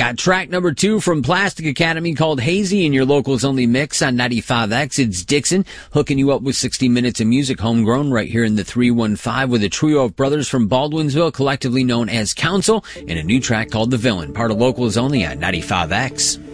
Got track number 2 from Plastic Academy called Hazy in your Locals Only mix on 95X. It's Dixon hooking you up with 60 minutes of music homegrown right here in the 315 with a trio of brothers from Baldwinsville, collectively known as Council, and a new track called The Villain, part of Locals Only on 95X.